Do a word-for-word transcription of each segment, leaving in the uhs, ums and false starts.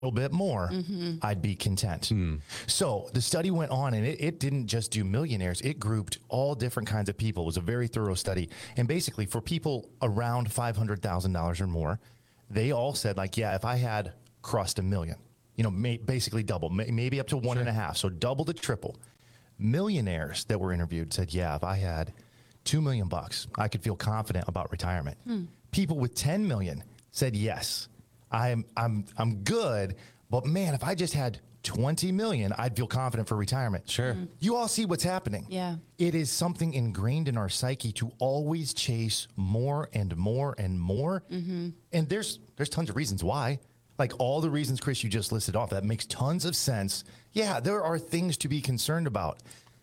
little bit more, mm-hmm. I'd be content. Mm. So the study went on, and it, it didn't just do millionaires. It grouped all different kinds of people. It was a very thorough study. And basically for people around five hundred thousand dollars or more, they all said like, yeah, if I had crossed a million, you know, may, basically double, may, maybe up to one sure. and a half. So double to triple. Millionaires that were interviewed said, yeah, if I had two million bucks, I could feel confident about retirement. Hmm. People with ten million said, yes, I'm, I'm, I'm good, but man, if I just had twenty million, I'd feel confident for retirement. Sure. Mm-hmm. You all see what's happening. Yeah. It is something ingrained in our psyche to always chase more and more and more. Mm-hmm. And there's, there's tons of reasons why. Like all the reasons, Chris, you just listed off, that makes tons of sense. Yeah, there are things to be concerned about,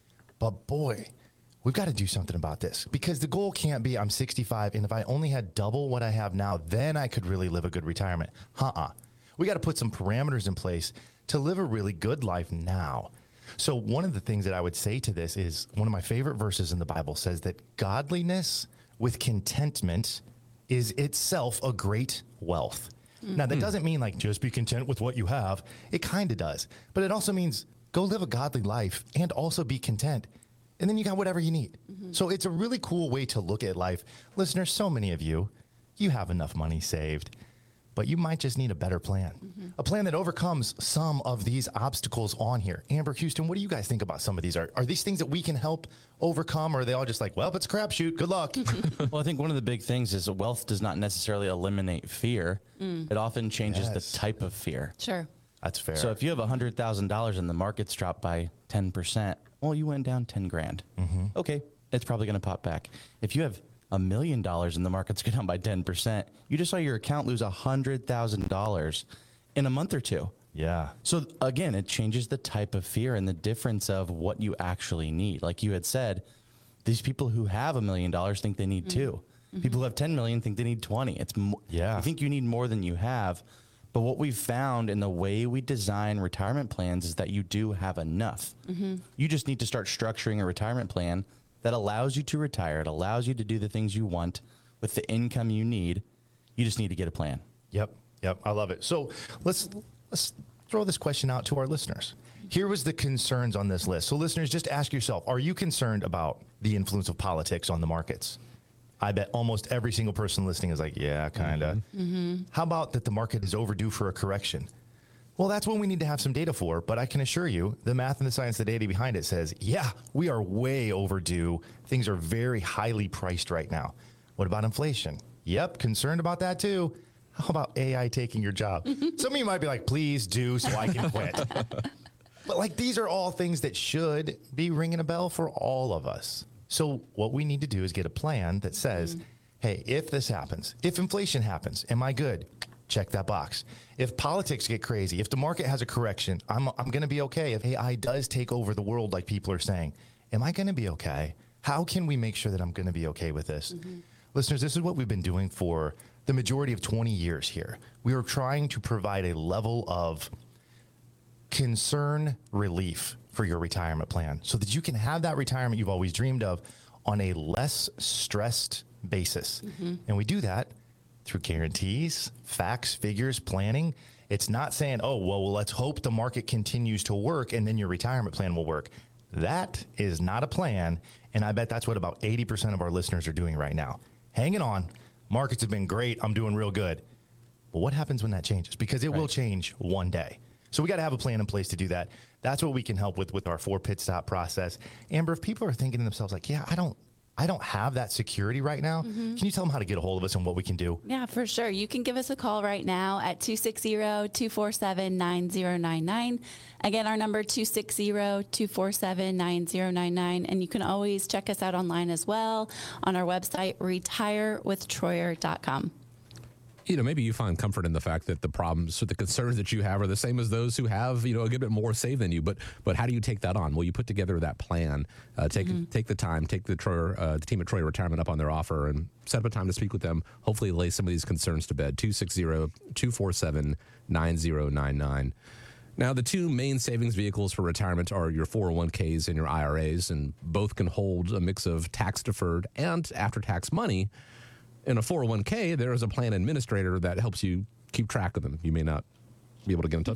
but boy, we've got to do something about this, because the goal can't be I'm sixty-five and if I only had double what I have now, then I could really live a good retirement. Uh-uh. We got to put some parameters in place to live a really good life now. So one of the things that I would say to this is one of my favorite verses in the Bible says that godliness with contentment is itself a great wealth. Mm-hmm. Now, that doesn't mean like just be content with what you have. It kind of does. But it also means go live a godly life and also be content. And then you got whatever you need. Mm-hmm. So it's a really cool way to look at life. Listeners, so many of you, you have enough money saved, but you might just need a better plan. Mm-hmm. A plan that overcomes some of these obstacles on here. Amber, Houston, what do you guys think about some of these? Are, are these things that we can help overcome, or are they all just like, well, if it's a crapshoot, good luck? Well, I think one of the big things is that wealth does not necessarily eliminate fear. Mm. It often changes yes. the type of fear. Sure. That's fair. So if you have one hundred thousand dollars and the market's dropped by ten percent, well, you went down ten grand. Mm-hmm. Okay, it's probably going to pop back. If you have a million dollars and the market's going down by ten percent, you just saw your account lose one hundred thousand dollars in a month or two. Yeah. So again, it changes the type of fear and the difference of what you actually need. Like you had said, these people who have a million dollars think they need mm-hmm. two. Mm-hmm. People who have ten million think they need twenty. It's mo- yeah. You think you need more than you have. But what we've found in the way we design retirement plans is that you do have enough. Mm-hmm. You just need to start structuring a retirement plan that allows you to retire. It allows you to do the things you want with the income you need. You just need to get a plan. Yep. Yep. I love it. So let's let's throw this question out to our listeners. Here was the concerns on this list. So listeners, just ask yourself, are you concerned about the influence of politics on the markets? I bet almost every single person listening is like, yeah, kind of. Mm-hmm. Mm-hmm. How about that the market is overdue for a correction? Well, that's what we need to have some data for, but I can assure you the math and the science, the data behind it says, yeah, we are way overdue. Things are very highly priced right now. What about inflation? Yep, concerned about that too. How about A I taking your job? Some of you might be like, please do so I can quit. But like, these are all things that should be ringing a bell for all of us. So what we need to do is get a plan that says, mm-hmm. hey, if this happens, if inflation happens, am I good? Check that box. If politics get crazy, if the market has a correction, I'm I'm going to be okay. If A I does take over the world like people are saying, am I going to be okay? How can we make sure that I'm going to be okay with this? Mm-hmm. Listeners, this is what we've been doing for the majority of twenty years here. We are trying to provide a level of concern relief for your retirement plan so that you can have that retirement you've always dreamed of on a less stressed basis. Mm-hmm. And we do that through guarantees, facts, figures, planning. It's not saying, oh, well, well, let's hope the market continues to work and then your retirement plan will work. That is not a plan. And I bet that's what about eighty percent of our listeners are doing right now. Hanging on. Markets have been great. I'm doing real good. But what happens when that changes? Because it right. will change one day. So we got to have a plan in place to do that. That's what we can help with with our four pit stop process. Amber, if people are thinking to themselves like, yeah, I don't, I don't have that security right now. Mm-hmm. Can you tell them how to get a hold of us and what we can do? Yeah, for sure. You can give us a call right now at two six zero, two four seven, nine zero nine nine. Again, our number two six zero, two four seven, nine zero nine nine. And you can always check us out online as well on our website, retire with troyer dot com. You know, maybe you find comfort in the fact that the problems or the concerns that you have are the same as those who have, you know, a good bit more saved than you. But but how do you take that on? Well, you put together that plan, uh, take mm-hmm. take the time, take the Troyer, uh, the team at Troyer Retirement up on their offer and set up a time to speak with them. Hopefully lay some of these concerns to bed. two six zero, two four seven, nine zero nine nine. Now, the two main savings vehicles for retirement are your four oh one k's and your I R As, and both can hold a mix of tax-deferred and after-tax money. In a four oh one k, there is a plan administrator that helps you keep track of them. You may not be able to get in touch